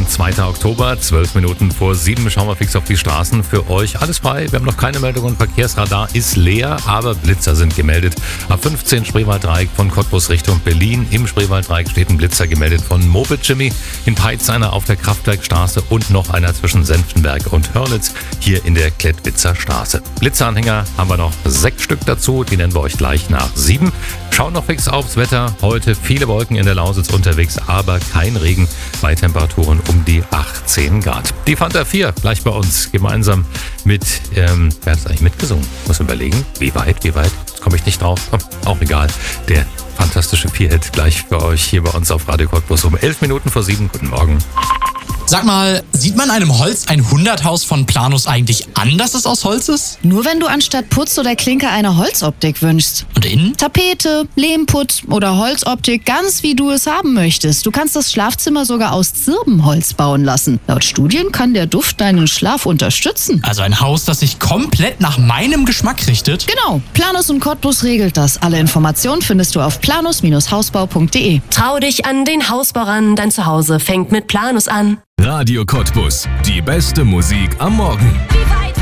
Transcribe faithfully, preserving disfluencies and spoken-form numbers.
zweiten Oktober, zwölf Minuten vor sieben. Schauen wir fix auf die Straßen für euch. Alles frei, wir haben noch keine Meldungen. Verkehrsradar ist leer, aber Blitzer sind gemeldet. Ab fünfzehn Spreewalddreieck von Cottbus Richtung Berlin. Im Spreewalddreieck steht ein Blitzer gemeldet von Moped Jimmy. In Peitz einer auf der Kraftwerkstraße und noch einer zwischen Senftenberg und Hörnitz hier in der Klettwitzer Straße. Blitzeranhänger haben wir noch sechs Stück dazu. Die nennen wir euch gleich nach sieben. Schauen noch fix aufs Wetter. Heute viele Wolken in der Lausitz unterwegs, aber kein Regen bei Temperaturen um die achtzehn Grad. Die Fanta vier gleich bei uns gemeinsam mit, ähm, wer hat es eigentlich mitgesungen? Muss überlegen, wie weit, wie weit, jetzt komme ich nicht drauf, oh, auch egal. Der fantastische Vier-Hit gleich für euch hier bei uns auf Radio Cottbus um elf Minuten vor sieben. Guten Morgen. Sag mal, sieht man einem Holz hundert-Haus von Planus eigentlich an, dass es aus Holz ist? Nur wenn du anstatt Putz oder Klinker eine Holzoptik wünschst. Und innen? Tapete, Lehmputz oder Holzoptik, ganz wie du es haben möchtest. Du kannst das Schlafzimmer sogar aus Zirbenholz bauen lassen. Laut Studien kann der Duft deinen Schlaf unterstützen. Also ein Haus, das sich komplett nach meinem Geschmack richtet? Genau, Planus und Cottbus regelt das. Alle Informationen findest du auf planus Hausbau punkt de. Trau dich an den Hausbau ran, dein Zuhause fängt mit Planus an. Radio Cottbus, die beste Musik am Morgen.